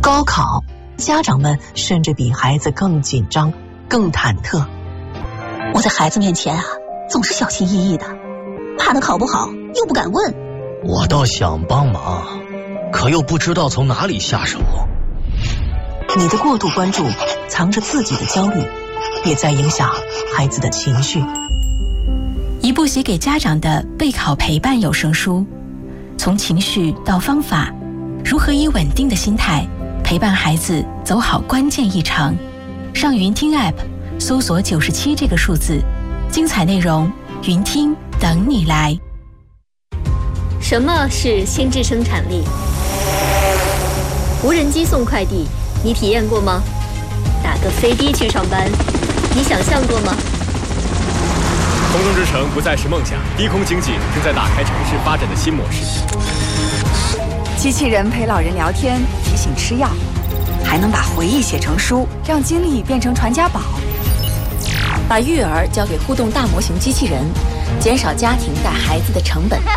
高考，家长们甚至比孩子更紧张、更忐忑。 我在孩子面前啊，总是小心翼翼的，怕他考不好又不敢问。 我倒想帮忙，可又不知道从哪里下手。 你的过度关注藏着自己的焦虑，也在影响孩子的情绪。 一部写给家长的备考陪伴有声书，从情绪到方法，如何以稳定的心态陪伴孩子走好关键一程。上云听 App 搜索97这个数字，精彩内容云听等你来。 什么是心智生产力？无人机送快递，你体验过吗？打个飞的去上班，你想象过吗？ 空中之城不再是梦想，低空经济正在打开城市发展的新模式。 机器人陪老人聊天，提醒吃药，还能把回忆写成书，让经历变成传家宝。 把育儿交给互动大模型机器人，减少家庭带孩子的成本。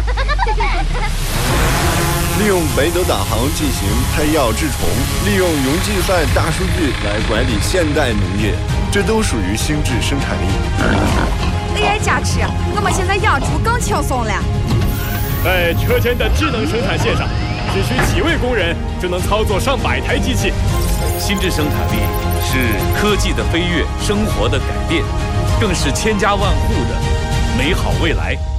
利用北斗导航进行拍药治虫，利用云计算大数据来管理现代农业，这都属于心智生产力。 AI 加持，我们现在养猪更轻松了。 在车间的智能生产线上，只需几位工人就能操作上百台机器。 心智生产力是科技的飞跃，生活的改变，更是千家万户的美好未来。